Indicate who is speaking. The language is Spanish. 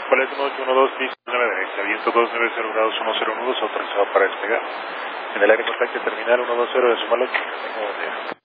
Speaker 1: Boleto 812, pista 9 derecha, viento 290 grados 10 nudos, autorizado para despegar. En el área contacto terminal 120 de Sumalot.